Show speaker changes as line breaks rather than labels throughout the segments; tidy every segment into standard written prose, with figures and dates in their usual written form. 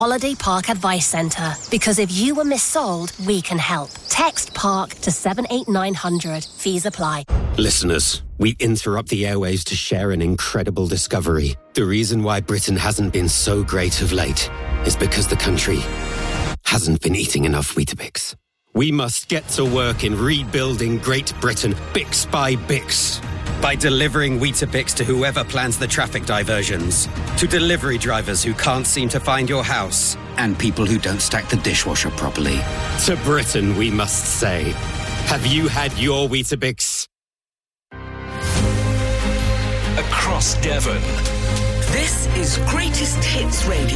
Holiday Park Advice Centre. Because if you were missold, we can help. Text PARK to 78900. Fees apply.
Listeners, we interrupt the airwaves to share an incredible discovery. The reason why Britain hasn't been so great of late is because the country hasn't been eating enough Weetabix. We must get to work in rebuilding Great Britain, Bix by Bix. By delivering Weetabix to whoever plans the traffic diversions, to delivery drivers who can't seem to find your house,
and people who don't stack the dishwasher properly.
To Britain, we must say, have you had your Weetabix?
Across Devon.
This is Greatest Hits Radio.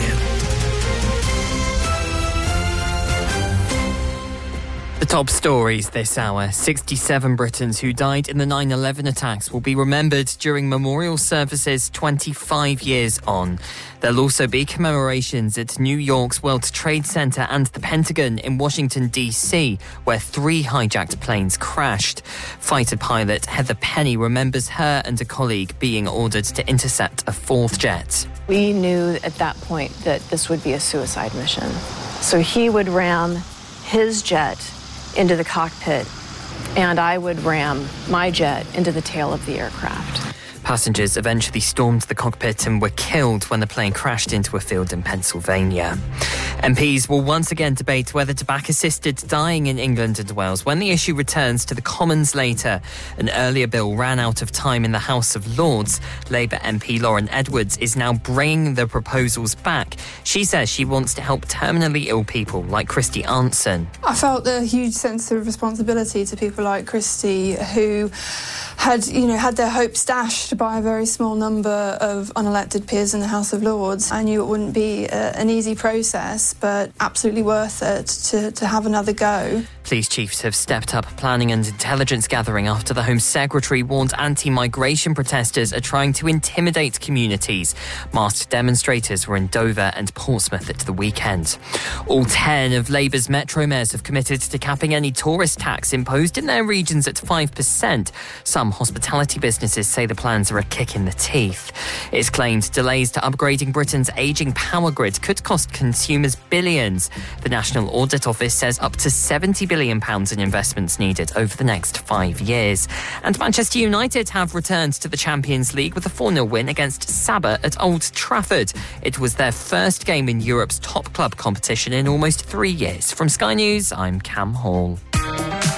The top stories this hour. 67 Britons who died in the 9/11 attacks will be remembered during memorial services 25 years on. There'll also be commemorations at New York's World Trade Center and the Pentagon in Washington, D.C., where 3 hijacked planes crashed. Fighter pilot Heather Penny remembers her and a colleague being ordered to intercept a 4th jet.
We knew at that point that this would be a suicide mission. So he would ram his jet into the cockpit, and I would ram my jet into the tail of the aircraft.
Passengers eventually stormed the cockpit and were killed when the plane crashed into a field in Pennsylvania. MPs will once again debate whether tobacco-assisted dying in England and Wales when the issue returns to the Commons later. An earlier bill ran out of time in the House of Lords. Labour MP Lauren Edwards is now bringing the proposals back. She says she wants to help terminally ill people like Christy Arnson.
I felt a huge sense of responsibility to people like Christy who had their hopes dashed by a very small number of unelected peers in the House of Lords. I knew it wouldn't be an easy process, but absolutely worth it to have another go.
Police chiefs have stepped up planning and intelligence gathering after the Home Secretary warned anti-migration protesters are trying to intimidate communities. Masked demonstrators were in Dover and Portsmouth at the weekend. All 10 of Labour's Metro mayors have committed to capping any tourist tax imposed in their regions at 5%. Some hospitality businesses say the plans are a kick in the teeth. It's claimed delays to upgrading Britain's ageing power grid could cost consumers billions. The National Audit Office says up to £70 billion in investments needed over the next 5 years. And Manchester United have returned to the Champions League with a 4-0 win against Saba at Old Trafford. It was their first game in Europe's top club competition in almost 3 years. From Sky News, I'm Cam Hall.